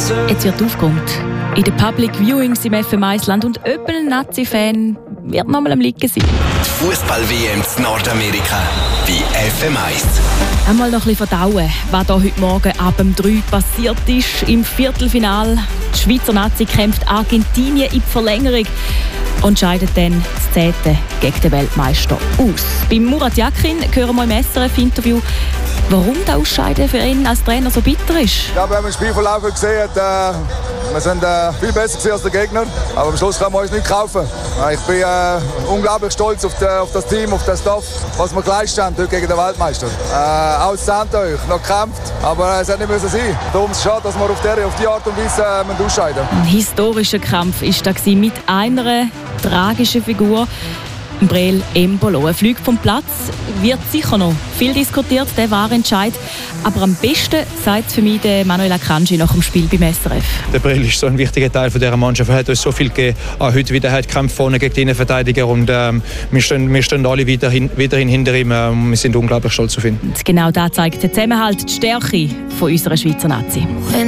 Jetzt wird aufgeräumt. In den Public Viewings im FM Island und ein Nazi-Fan wird noch mal am Liegen sein. Die Fußball-WM in Nordamerika bei FM1. Einmal noch ein bisschen verdauen, was da heute Morgen ab dem 3 passiert ist. Im Viertelfinal. Die Schweizer Nazi kämpft Argentinien in die Verlängerung und scheidet dann das 10. gegen den Weltmeister aus. Beim Murat Yakin hören wir im SRF-Interview, warum das Ausscheiden für ihn als Trainer so bitter ist. Ja, wir haben im Spielverlauf gesehen, wir sind viel besser als der Gegner, aber am Schluss können wir uns nicht kaufen. Ich bin unglaublich stolz auf das Team, auf den Staff, was wir geleistet haben heute gegen den Weltmeister. Auszahnt euch, noch gekämpft, aber es hätte nicht müssen sein. Darum ist es schade, dass wir auf die Art und Weise ausscheiden. Ein historischer Kampf war da mit einer tragischen Figur. Breel Embolo. Ein Flug vom Platz wird sicher noch viel diskutiert, der wahre Entscheid. Aber am besten sagt es für mich der Manuel Akanji nach dem Spiel beim SRF. Der Breel ist so ein wichtiger Teil von dieser Mannschaft. Er hat uns so viel gegeben. Auch heute wieder hat Kampf vorne gegen die Innenverteidiger. Und wir stehen alle weiterhin hinter ihm. Wir sind unglaublich stolz auf ihn. Genau das zeigt der Zusammenhalt, die Stärke von unserer Schweizer Nazi.